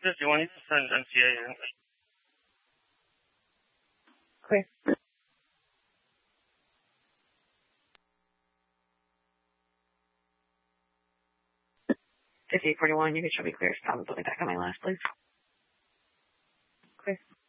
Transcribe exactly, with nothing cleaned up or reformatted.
fifty-one, you can send M T A in. Clear. fifty-eight forty-one, you can show me clear. Stop and put me back on my last, please. Clear.